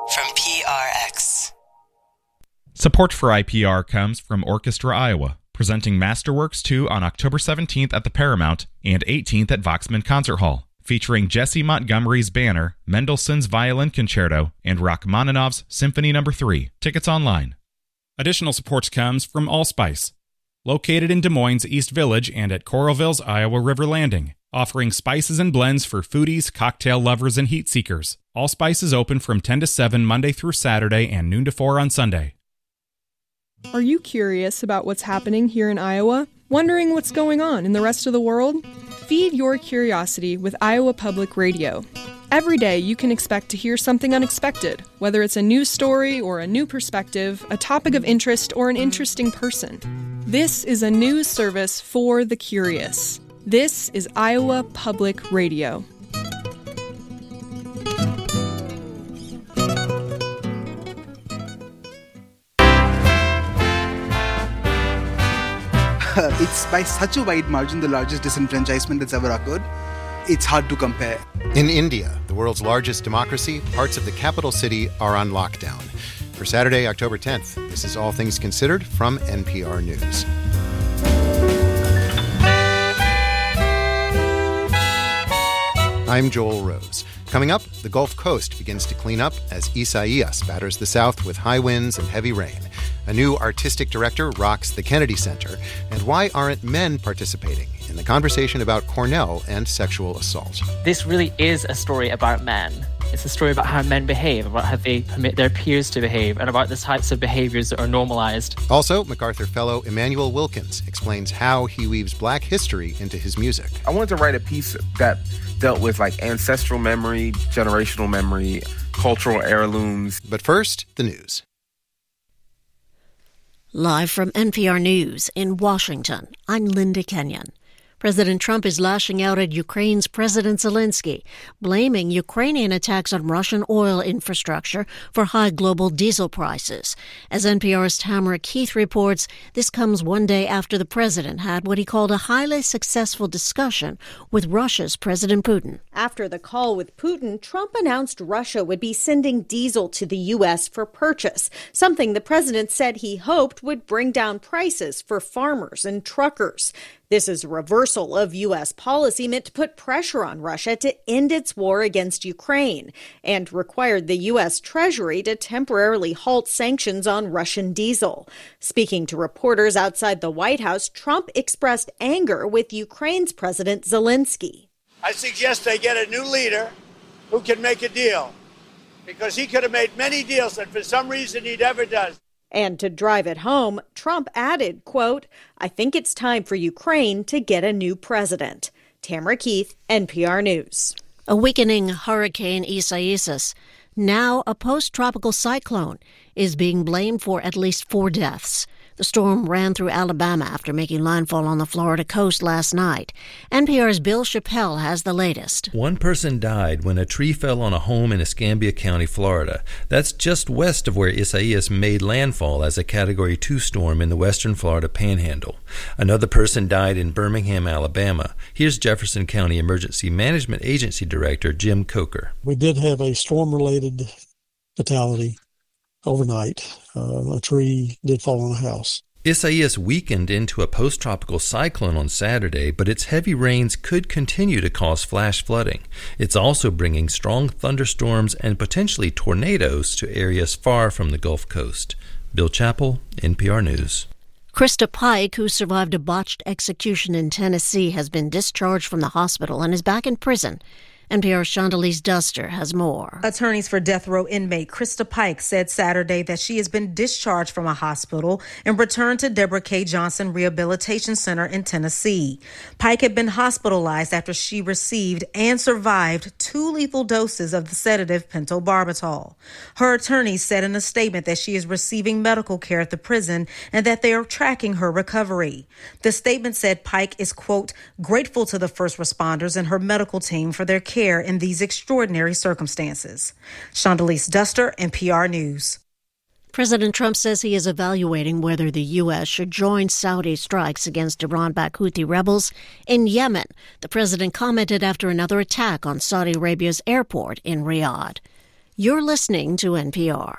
from PRX. Support for IPR comes from Orchestra Iowa, presenting Masterworks 2 on October 17th at the Paramount and 18th at Voxman Concert Hall, featuring Jesse Montgomery's Banner, Mendelssohn's Violin Concerto, and Rachmaninoff's Symphony No. 3. Tickets online. Additional support comes from Allspice, located in Des Moines East Village and at Coralville's Iowa River Landing, offering spices and blends for foodies, cocktail lovers, and heat seekers. Allspice is open from 10 to 7 Monday through Saturday and noon to 4 on Sunday. Are you curious about what's happening here in Iowa? Wondering what's going on in the rest of the world? Feed your curiosity with Iowa Public Radio. Every day you can expect to hear something unexpected, whether it's a news story or a new perspective, a topic of interest, or an interesting person. This is a news service for the curious. This is Iowa Public Radio. It's by such a wide margin the largest disenfranchisement that's ever occurred. It's hard to compare. In India, the world's largest democracy, parts of the capital city are on lockdown. For Saturday, October 10th, this is All Things Considered from NPR News. I'm Joel Rose. Coming up, the Gulf Coast begins to clean up as Isaias batters the South with high winds and heavy rain. A new artistic director rocks the Kennedy Center. And why aren't men participating in the conversation about Cornell and sexual assault? This really is a story about men. It's a story about how men behave, about how they permit their peers to behave, and about the types of behaviors that are normalized. Also, MacArthur Fellow Emmanuel Wilkins explains how he weaves Black history into his music. I wanted to write a piece that dealt with ancestral memory, generational memory, cultural heirlooms. But first, the news. Live from NPR News in Washington, I'm Linda Kenyon. President Trump is lashing out at Ukraine's President Zelensky, blaming Ukrainian attacks on Russian oil infrastructure for high global diesel prices. As NPR's Tamara Keith reports, this comes one day after the president had what he called a highly successful discussion with Russia's President Putin. After the call with Putin, Trump announced Russia would be sending diesel to the U.S. for purchase, something the president said he hoped would bring down prices for farmers and truckers. This is a reversal of U.S. policy meant to put pressure on Russia to end its war against Ukraine and required the U.S. Treasury to temporarily halt sanctions on Russian diesel. Speaking to reporters outside the White House, Trump expressed anger with Ukraine's President Zelensky. I suggest they get a new leader who can make a deal, because he could have made many deals that for some reason he never does. And to drive it home, Trump added, quote, I think it's time for Ukraine to get a new president. Tamara Keith, NPR News. A weakening Hurricane Isaias, now a post-tropical cyclone, is being blamed for at least 4 deaths. The storm ran through Alabama after making landfall on the Florida coast last night. NPR's Bill Chappell has the latest. 1 person died when a tree fell on a home in Escambia County, Florida. That's just west of where Isaias made landfall as a Category 2 storm in the western Florida Panhandle. Another person died in Birmingham, Alabama. Here's Jefferson County Emergency Management Agency Director Jim Coker. We did have a storm-related fatality overnight. A tree did fall on a house. Isaias weakened into a post-tropical cyclone on Saturday, but its heavy rains could continue to cause flash flooding. It's also bringing strong thunderstorms and potentially tornadoes to areas far from the Gulf Coast. Bill Chappell, NPR News. Krista Pike, who survived a botched execution in Tennessee, has been discharged from the hospital and is back in prison. NPR's Chandalise Duster has more. Attorneys for death row inmate Krista Pike said Saturday that she has been discharged from a hospital and returned to Deborah K. Johnson Rehabilitation Center in Tennessee. Pike had been hospitalized after she received and survived 2 lethal doses of the sedative pentobarbital. Her attorneys said in a statement that she is receiving medical care at the prison and that they are tracking her recovery. The statement said Pike is, quote, grateful to the first responders and her medical team for their care in these extraordinary circumstances. Chandalise Duster, NPR News. President Trump says he is evaluating whether the U.S. should join Saudi strikes against Iran-backed Houthi rebels in Yemen. The president commented after another attack on Saudi Arabia's airport in Riyadh. You're listening to NPR.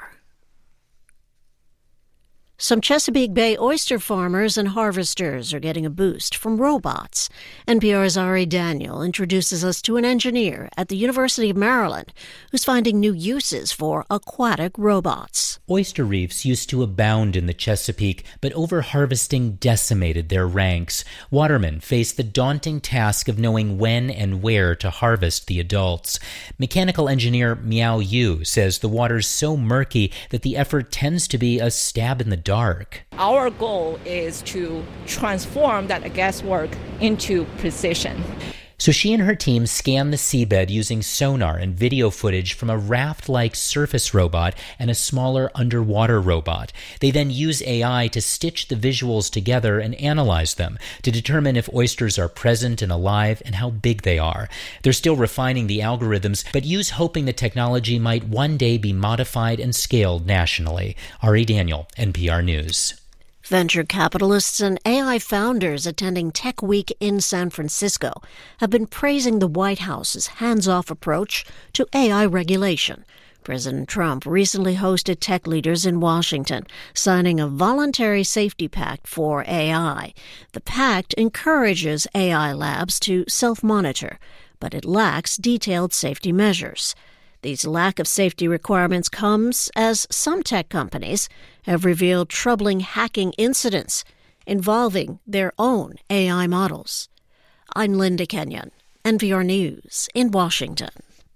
Some Chesapeake Bay oyster farmers and harvesters are getting a boost from robots. NPR's Ari Daniel introduces us to an engineer at the University of Maryland who's finding new uses for aquatic robots. Oyster reefs used to abound in the Chesapeake, but overharvesting decimated their ranks. Watermen faced the daunting task of knowing when and where to harvest the adults. Mechanical engineer Miao Yu says the water's so murky that the effort tends to be a stab in the dark. Our goal is to transform that guesswork into precision. So she and her team scan the seabed using sonar and video footage from a raft-like surface robot and a smaller underwater robot. They then use AI to stitch the visuals together and analyze them to determine if oysters are present and alive and how big they are. They're still refining the algorithms, but Yu's hoping the technology might one day be modified and scaled nationally. Ari Daniel, NPR News. Venture capitalists and AI founders attending Tech Week in San Francisco have been praising the White House's hands-off approach to AI regulation. President Trump recently hosted tech leaders in Washington, signing a voluntary safety pact for AI. The pact encourages AI labs to self-monitor, but it lacks detailed safety measures. These lack of safety requirements comes as some tech companies have revealed troubling hacking incidents involving their own AI models. I'm Linda Kenyon, NPR News in Washington.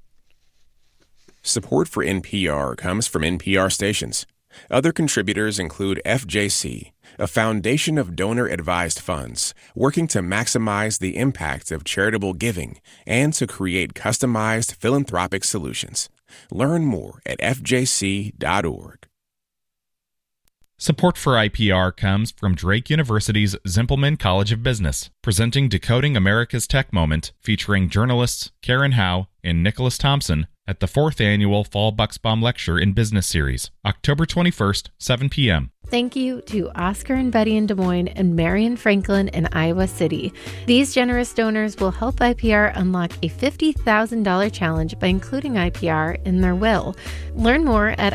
Support for NPR comes from NPR stations. Other contributors include FJC, a foundation of donor-advised funds working to maximize the impact of charitable giving and to create customized philanthropic solutions. Learn more at fjc.org. Support for IPR comes from Drake University's Zimpelman College of Business, presenting Decoding America's Tech Moment, featuring journalists Karen Howe and Nicholas Thompson at the 4th Annual Fall Bucksbaum Lecture in Business Series, October 21st, 7 p.m. Thank you to Oscar and Betty in Des Moines and Marion Franklin in Iowa City. These generous donors will help IPR unlock a $50,000 challenge by including IPR in their will. Learn more at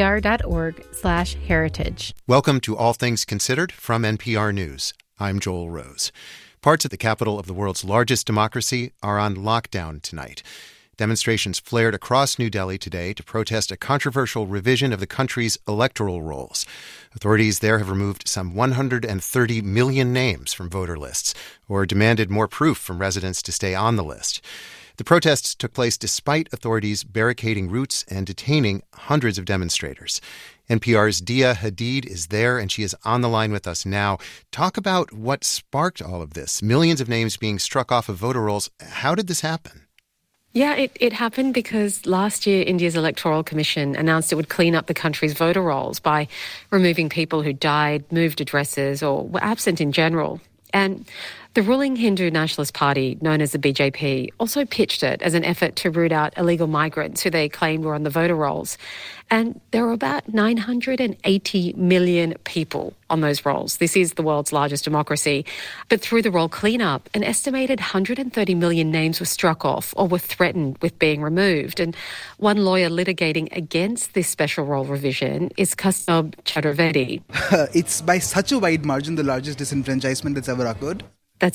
ipr.org/heritage. Welcome to All Things Considered from NPR News. I'm Joel Rose. Parts of the capital of the world's largest democracy are on lockdown tonight. Demonstrations flared across New Delhi today to protest a controversial revision of the country's electoral rolls. Authorities there have removed some 130 million names from voter lists, or demanded more proof from residents to stay on the list. The protests took place despite authorities barricading routes and detaining hundreds of demonstrators. NPR's Dia Hadid is there, and she is on the line with us now. Talk about what sparked all of this. Millions of names being struck off of voter rolls. How did this happen? Yeah, it happened because last year India's Electoral Commission announced it would clean up the country's voter rolls by removing people who died, moved addresses, or were absent in general. And the ruling Hindu Nationalist Party, known as the BJP, also pitched it as an effort to root out illegal migrants who they claimed were on the voter rolls. And there were about 980 million people on those rolls. This is the world's largest democracy. But through the roll cleanup, an estimated 130 million names were struck off or were threatened with being removed. And one lawyer litigating against this special roll revision is Kasab Chaturvedi. It's by such a wide margin the largest disenfranchisement that's ever occurred.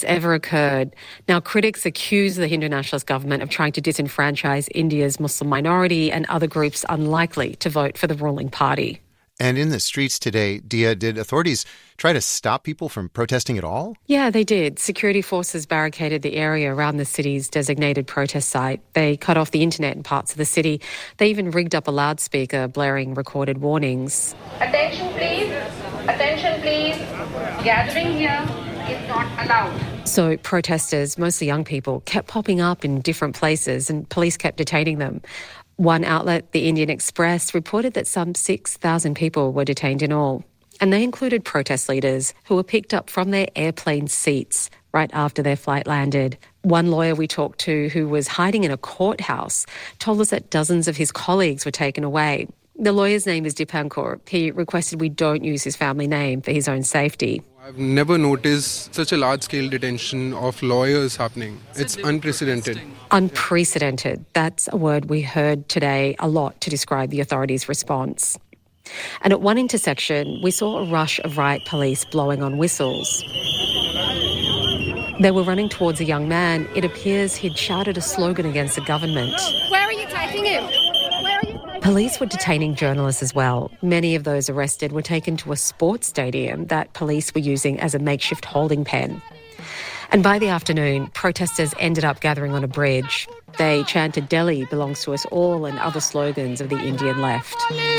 Now, critics accuse the Hindu Nationalist government of trying to disenfranchise India's Muslim minority and other groups unlikely to vote for the ruling party. And in the streets today, Dia, did authorities try to stop people from protesting at all? Yeah, they did. Security forces barricaded the area around the city's designated protest site. They cut off the internet in parts of the city. They even rigged up a loudspeaker, blaring recorded warnings. Attention, please. Attention, please. Gathering here is not allowed. So protesters, mostly young people, kept popping up in different places and police kept detaining them. One outlet, the Indian Express, reported that some 6,000 people were detained in all. And they included protest leaders who were picked up from their airplane seats right after their flight landed. One lawyer we talked to who was hiding in a courthouse told us that dozens of his colleagues were taken away. The lawyer's name is Dipankar. He requested we don't use his family name for his own safety. I've never noticed such a large-scale detention of lawyers happening. It's unprecedented. Unprecedented. That's a word we heard today a lot to describe the authorities' response. And at one intersection, we saw a rush of riot police blowing on whistles. They were running towards a young man. It appears he'd shouted a slogan against the government. Where are you taking him? Police were detaining journalists as well. Many of those arrested were taken to a sports stadium that police were using as a makeshift holding pen. And by the afternoon, protesters ended up gathering on a bridge. They chanted "Delhi belongs to us all" and other slogans of the Indian left.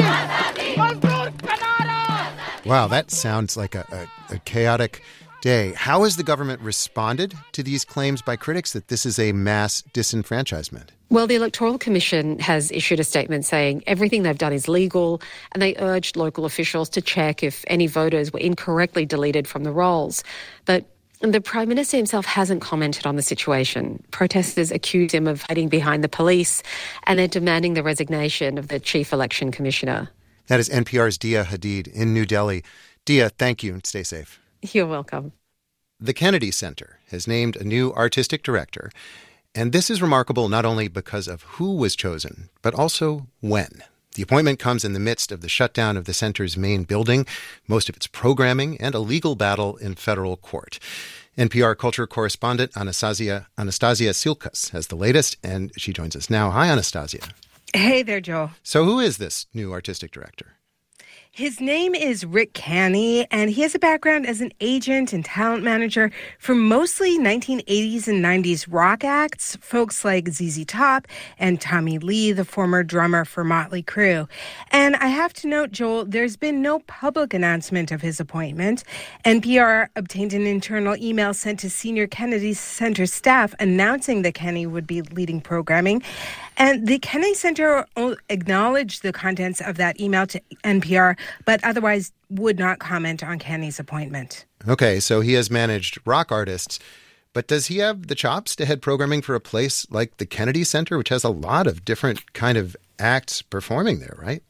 Wow, that sounds like a chaotic day. How has the government responded to these claims by critics that this is a mass disenfranchisement? Well, the Electoral Commission has issued a statement saying everything they've done is legal, and they urged local officials to check if any voters were incorrectly deleted from the rolls. But the Prime Minister himself hasn't commented on the situation. Protesters accuse him of hiding behind the police, and they're demanding the resignation of the Chief Election Commissioner. That is NPR's Dia Hadid in New Delhi. Dia, thank you and stay safe. You're welcome. The Kennedy Center has named a new artistic director, and this is remarkable not only because of who was chosen, but also when. The appointment comes in the midst of the shutdown of the center's main building, most of its programming, and a legal battle in federal court. NPR culture correspondent Anastasia Silkas has the latest, and she joins us now. Hi, Anastasia. Hey there, Joel. So who is this new artistic director? His name is Rick Canny, and he has a background as an agent and talent manager for mostly 1980s and 90s rock acts, folks like ZZ Top and Tommy Lee, the former drummer for Motley Crue. And I have to note, Joel, there's been no public announcement of his appointment. NPR obtained an internal email sent to senior Kennedy Center staff announcing that Canny would be leading programming. And the Kennedy Center acknowledged the contents of that email to NPR, but otherwise would not comment on Canny's appointment. Okay, so he has managed rock artists, but does he have the chops to head programming for a place like the Kennedy Center, which has a lot of different kind of acts performing there, right?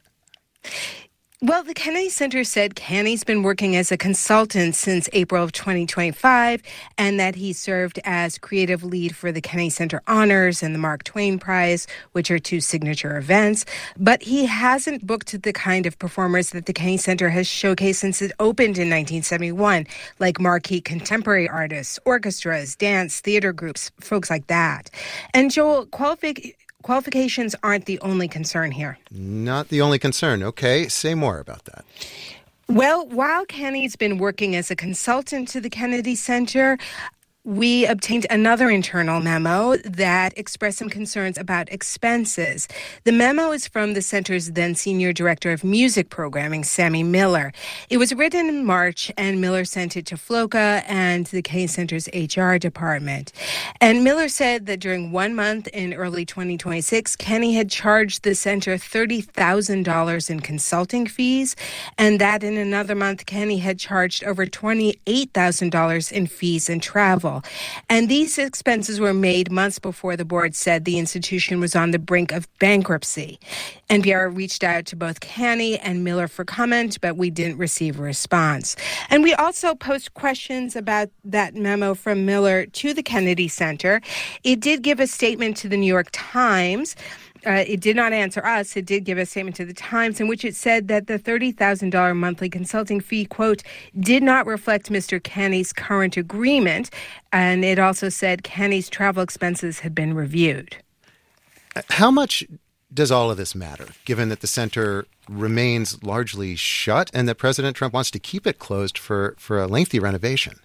Well, the Kennedy Center said Canny's been working as a consultant since April of 2025, and that he served as creative lead for the Kennedy Center Honors and the Mark Twain Prize, which are two signature events. But he hasn't booked the kind of performers that the Kennedy Center has showcased since it opened in 1971, like marquee contemporary artists, orchestras, dance, theater groups, folks like that. And Joel, qualifications aren't the only concern here. Not the only concern. Okay, say more about that. Well, while Canny's been working as a consultant to the Kennedy Center, we obtained another internal memo that expressed some concerns about expenses. The memo is from the center's then senior director of music programming, Sammy Miller. It was written in March, and Miller sent it to FLOCA and the Kennedy Center's HR department. And Miller said that during 1 month in early 2026, Canny had charged the center $30,000 in consulting fees, and that in another month, Canny had charged over $28,000 in fees and travel. And these expenses were made months before the board said the institution was on the brink of bankruptcy. NPR reached out to both Canny and Miller for comment, but we didn't receive a response. And we also posed questions about that memo from Miller to the Kennedy Center. It did give a statement to the New York Times. It did not answer us. It did give a statement to the Times in which it said that the $30,000 monthly consulting fee, quote, did not reflect Mr. Canny's current agreement. And it also said Canny's travel expenses had been reviewed. How much does all of this matter, given that the center remains largely shut and that President Trump wants to keep it closed for a lengthy renovation?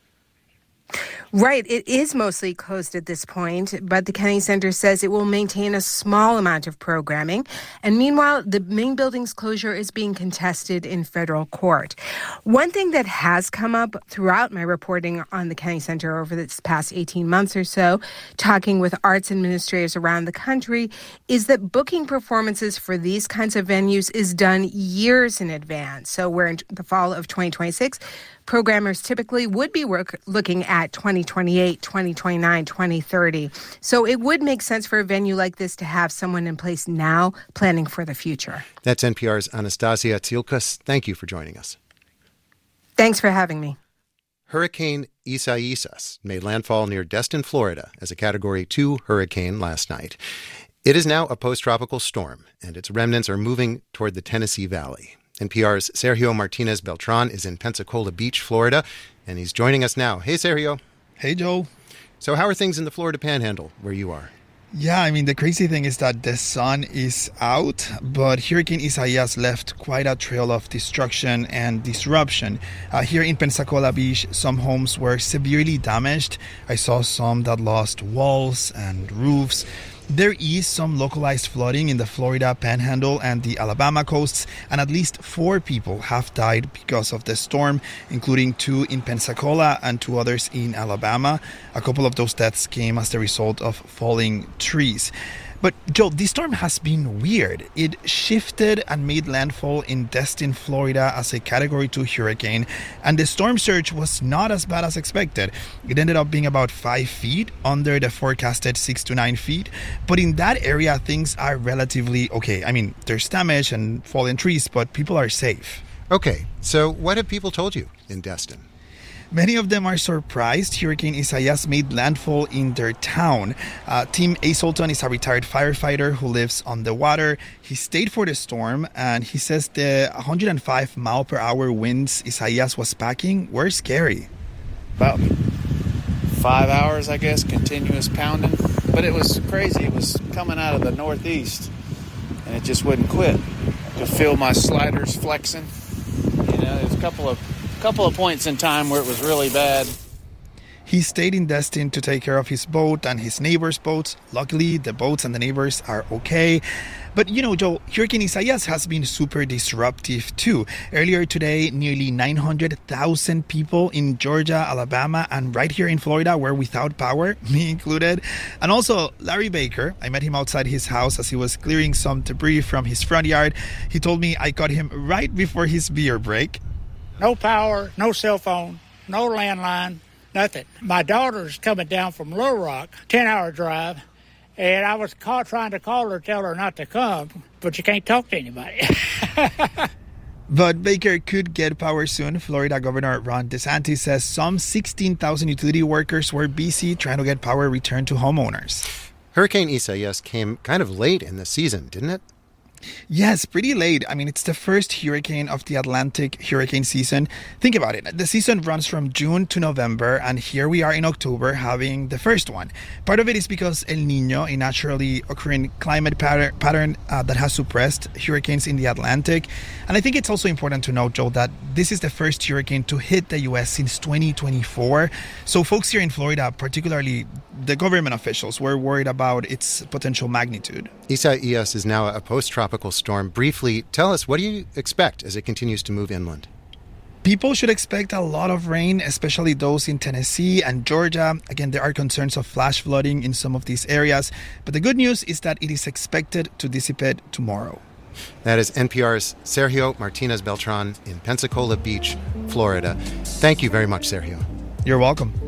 Right. It is mostly closed at this point, but the Kennedy Center says it will maintain a small amount of programming. And meanwhile, the main building's closure is being contested in federal court. One thing that has come up throughout my reporting on the Kennedy Center over this past 18 months or so, talking with arts administrators around the country, is that booking performances for these kinds of venues is done years in advance. So we're in the fall of 2026. Programmers typically would be looking at 2028, 2029, 2030. So it would make sense for a venue like this to have someone in place now planning for the future. That's NPR's Anastasia Silkas. Thank you for joining us. Thanks for having me. Hurricane Isaias made landfall near Destin, Florida, as a Category 2 hurricane last night. It is now a post-tropical storm, and its remnants are moving toward the Tennessee Valley. NPR's Sergio Martinez Beltran is in Pensacola Beach, Florida, and he's joining us now. Hey, Sergio. Hey, Joe. So how are things in the Florida Panhandle, where you are? Yeah, I mean, the crazy thing is that the sun is out, but Hurricane Isaias left quite a trail of destruction and disruption. Here in Pensacola Beach, some homes were severely damaged. I saw some that lost walls and roofs. There is some localized flooding in the Florida Panhandle and the Alabama coasts, and at least 4 people have died because of the storm, including 2 in Pensacola and 2 others in Alabama. A couple of those deaths came as the result of falling trees. But, Joe, this storm has been weird. It shifted and made landfall in Destin, Florida as a Category 2 hurricane, and the storm surge was not as bad as expected. It ended up being about 5 feet under the forecasted 6 to 9 feet, but in that area, things are relatively okay. I mean, there's damage and fallen trees, but people are safe. Okay, so what have people told you in Destin? Many of them are surprised Hurricane Isaias made landfall in their town. Tim Aselton is a retired firefighter who lives on the water. He stayed for the storm, and he says the 105-mile-per-hour winds Isaias was packing were scary. About 5 hours, I guess, continuous pounding. But it was crazy. It was coming out of the northeast, and it just wouldn't quit. I could feel my sliders flexing. You know, there's a couple of points in time where it was really bad. He stayed in Destin to take care of his boat and his neighbors' boats. Luckily, the boats and the neighbors are okay. But, you know, Joe, Hurricane Isaias has been super disruptive, too. Earlier today, nearly 900,000 people in Georgia, Alabama, and right here in Florida were without power, me included. And also, Larry Baker, I met him outside his house as he was clearing some debris from his front yard. He told me I caught him right before his beer break. No power, no cell phone, no landline, nothing. My daughter's coming down from Little Rock, 10-hour drive, and I was trying to call her, tell her not to come, but you can't talk to anybody. But Baker could get power soon. Florida Governor Ron DeSantis says some 16,000 utility workers were busy trying to get power returned to homeowners. Hurricane Isaias came kind of late in the season, didn't it? Yes, pretty late. I mean, it's the first hurricane of the Atlantic hurricane season. Think about it. The season runs from June to November, and here we are in October having the first one. Part of it is because El Niño, a naturally occurring climate pattern that has suppressed hurricanes in the Atlantic. And I think it's also important to note, Joe, that this is the first hurricane to hit the U.S. since 2024. So folks here in Florida, particularly the government officials, were worried about its potential magnitude. Isaias is now a post-tropical storm. Briefly, tell us, what do you expect as it continues to move inland? People should expect a lot of rain, especially those in Tennessee and Georgia. Again, there are concerns of flash flooding in some of these areas. But the good news is that it is expected to dissipate tomorrow. That is NPR's Sergio Martinez Beltran in Pensacola Beach, Florida. Thank you very much, Sergio. You're welcome.